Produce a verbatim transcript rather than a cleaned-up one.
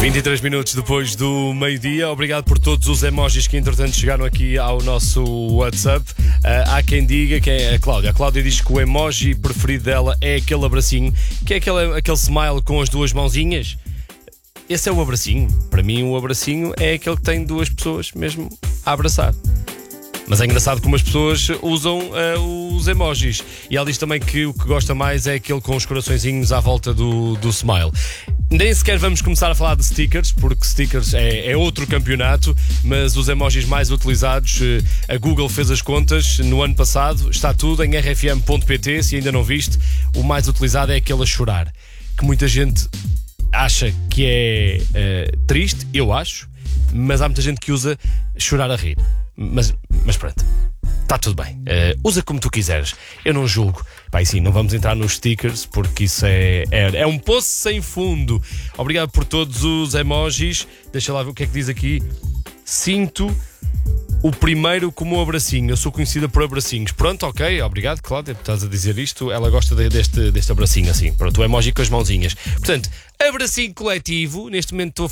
vinte e três minutos depois do meio-dia. Obrigado por todos os emojis que entretanto chegaram aqui ao nosso WhatsApp. Uh, há quem diga que é a Cláudia. A Cláudia diz que o emoji preferido dela é aquele abracinho, que é aquele, aquele smile com as duas mãozinhas. Esse é o abracinho. Para mim o abracinho é aquele que tem duas pessoas mesmo a abraçar. Mas é engraçado como as pessoas usam uh, os emojis. E ela diz também que o que gosta mais é aquele com os coraçõezinhos à volta do, do smile. Nem sequer vamos começar a falar de stickers, porque stickers é, é outro campeonato, mas os emojis mais utilizados, a Google fez as contas no ano passado, está tudo em r f m ponto p t, se ainda não viste. O mais utilizado é aquele a chorar, que muita gente acha que é uh, triste, eu acho, mas há muita gente que usa chorar a rir. Mas, mas pronto, está tudo bem. Uh, usa como tu quiseres. Eu não julgo. Pai, sim, não vamos entrar nos stickers porque isso é, é, é um poço sem fundo. Obrigado por todos os emojis. Deixa lá ver o que é que diz aqui. Sinto o primeiro como um abracinho. Eu sou conhecida por abracinhos. Pronto, ok, obrigado, Cláudia, por estás a dizer isto. Ela gosta de, deste, deste abracinho assim. Pronto, o emoji com as mãozinhas. Portanto, abracinho coletivo. Neste momento estou a